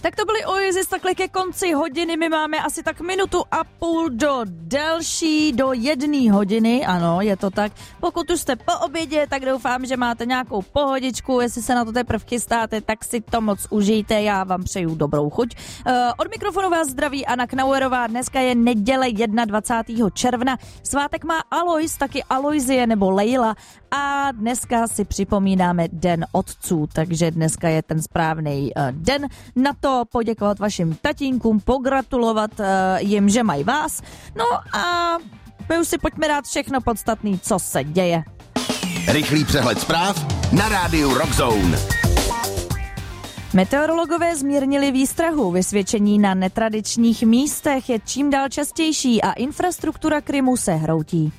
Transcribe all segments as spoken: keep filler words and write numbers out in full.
Tak to byly Oasis takhle ke konci hodiny. My máme asi tak minutu a půl do delší, do jedné hodiny. Ano, je to tak. Pokud už jste po obědě, tak doufám, že máte nějakou pohodičku. Jestli se na to teprve chystáte, tak si to moc užijte. Já vám přeju dobrou chuť. Od mikrofonu vás zdraví Anna Knauerová. Dneska je neděle dvacátého prvního června. Svátek má Alois, taky Aloisie nebo Leila. A dneska si připomínáme Den otců, takže dneska je ten správný uh, den na to poděkovat vašim tatínkům, pogratulovat uh, jim, že mají vás. No a my už si pojďme dát všechno podstatný, co se děje. Rychlý přehled zpráv na rádiu Rock Zone. Meteorologové zmírnili výstrahu. Vysvědčení na netradičních místech je čím dál častější a infrastruktura Krymu se hroutí.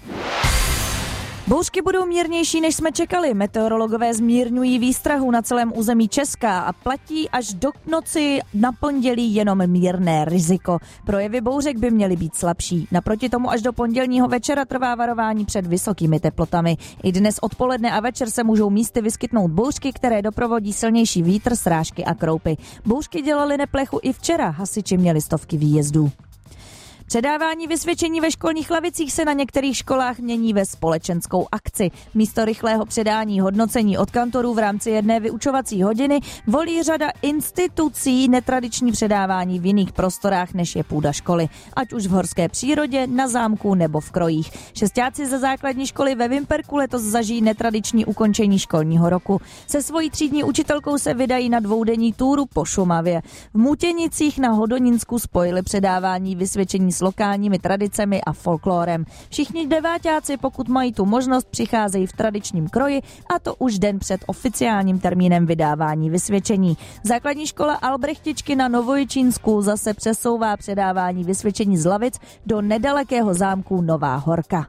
Bouřky budou mírnější, než jsme čekali. Meteorologové zmírňují výstrahu na celém území Česka a platí až do noci na pondělí jenom mírné riziko. Projevy bouřek by měly být slabší. Naproti tomu až do pondělního večera trvá varování před vysokými teplotami. I dnes odpoledne a večer se můžou místy vyskytnout bouřky, které doprovodí silnější vítr, srážky a kroupy. Bouřky dělaly neplechu i včera, hasiči měli stovky výjezdů. Předávání vysvědčení ve školních lavicích se na některých školách mění ve společenskou akci. Místo rychlého předání hodnocení od kantorů v rámci jedné vyučovací hodiny volí řada institucí netradiční předávání v jiných prostorách, než je půda školy. Ať už v horské přírodě, na zámku nebo v krojích. Šestáci ze základní školy ve Vimperku letos zažijí netradiční ukončení školního roku. Se svojí třídní učitelkou se vydají na dvoudenní túru po Šumavě. V Mutěnicích na Hodoninsku spojili předávání vysvědčení s lokálními tradicemi a folklórem. Všichni deváťáci, pokud mají tu možnost, přicházejí v tradičním kroji, a to už den před oficiálním termínem vydávání vysvědčení. Základní škola Albrechtičky na Novojičínsku zase přesouvá předávání vysvědčení z lavic do nedalekého zámku Nová Horka.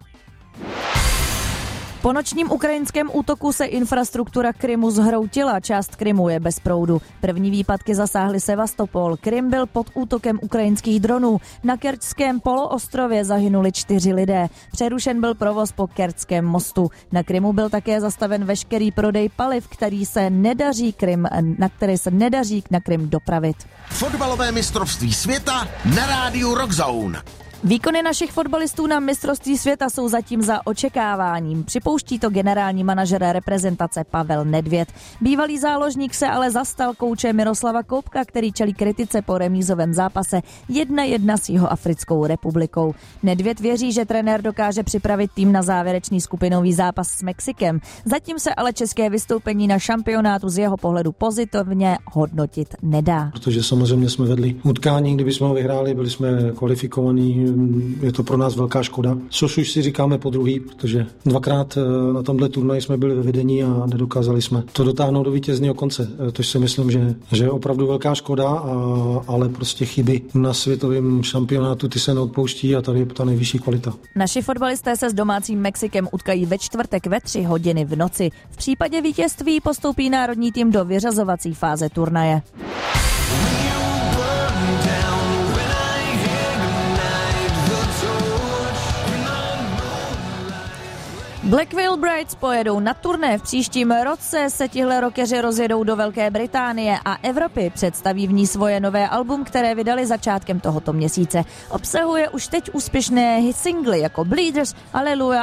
Po nočním ukrajinském útoku se infrastruktura Krymu zhroutila, část Krymu je bez proudu. První výpadky zasáhly Sevastopol. Krym byl pod útokem ukrajinských dronů. Na Kerčském poloostrově zahynuli čtyři lidé. Přerušen byl provoz po Kerčském mostu. Na Krymu byl také zastaven veškerý prodej paliv, který se nedaří Krym, na který se nedaří na Krym dopravit. Fotbalové mistrovství světa na rádiu Rock Zone. Výkony našich fotbalistů na mistrovství světa jsou zatím za očekáváním. Připouští to generální manažer reprezentace Pavel Nedvěd. Bývalý záložník se ale zastal kouče Miroslava Koupka, který čelí kritice po remízovém zápase jedna jedna s Jihoafrickou republikou. Nedvěd věří, že trenér dokáže připravit tým na závěrečný skupinový zápas s Mexikem. Zatím se ale české vystoupení na šampionátu z jeho pohledu pozitivně hodnotit nedá. Protože samozřejmě jsme vedli utkání, kdyby jsme ho vyhráli, byli jsme kvalifikovaní. Je to pro nás velká škoda, což už si říkáme po druhý, protože dvakrát na tomhle turnaji jsme byli ve vedení a nedokázali jsme to dotáhnout do vítězného konce. To si myslím, že, že je opravdu velká škoda, a, ale prostě chyby na světovém šampionátu ty se neodpouští a tady je ta nejvyšší kvalita. Naši fotbalisté se s domácím Mexikem utkají ve čtvrtek ve tři hodiny v noci. V případě vítězství postoupí národní tým do vyřazovací fáze turnaje. Black Veil Brides pojedou na turné. V příštím roce se tihle rockeři rozjedou do Velké Británie a Evropy. Představí v ní svoje nové album, které vydali začátkem tohoto měsíce. Obsahuje už teď úspěšné singly jako Bleeders, Hallelujah